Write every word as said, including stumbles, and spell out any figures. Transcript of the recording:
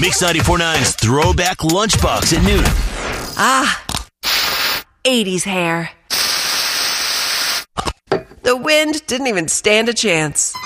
Mix ninety-four point nine's Throwback Lunchbox at noon. Ah, eighties hair. The wind didn't even stand a chance.